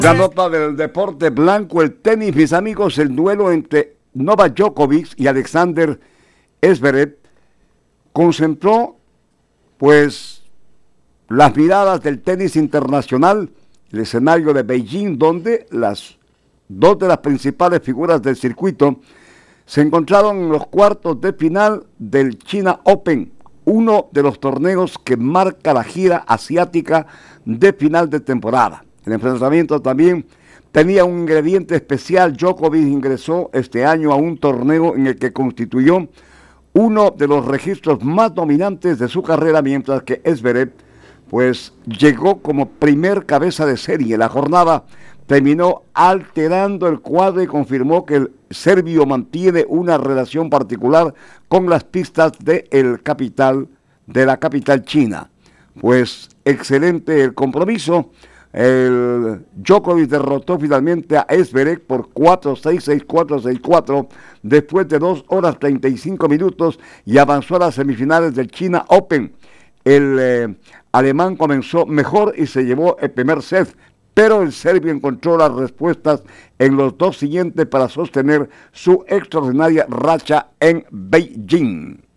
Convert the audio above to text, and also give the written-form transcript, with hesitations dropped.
La nota del deporte blanco, el tenis, mis amigos, el duelo entre Novak Djokovic y Alexander Zverev concentró, pues, las miradas del tenis internacional, el escenario de Beijing, donde las dos de las principales figuras del circuito se encontraron en los cuartos de final del China Open, uno de los torneos que marca la gira asiática de final de temporada. El enfrentamiento también tenía un ingrediente especial. Djokovic ingresó este año a un torneo en el que constituyó uno de los registros más dominantes de su carrera, mientras que Zverev pues llegó como primer cabeza de serie. La jornada terminó alterando el cuadro y confirmó que el serbio mantiene una relación particular con las pistas de la capital china. Pues excelente el compromiso. El Djokovic derrotó finalmente a Zverev por 4-6, 6-4, 6-4 después de 2 horas 35 minutos y avanzó a las semifinales del China Open. El alemán comenzó mejor y se llevó el primer set, pero el serbio encontró las respuestas en los dos siguientes para sostener su extraordinaria racha en Beijing.